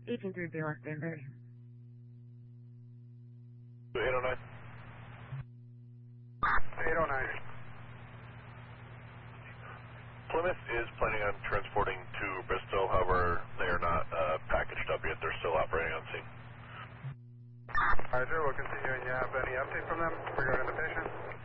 1830 left Danbury. 809. 809. Plymouth is planning on transporting to Bristol, however, they are not packaged up yet. They're still operating on scene. Roger, we'll continue. And you have any update from them regarding the patient?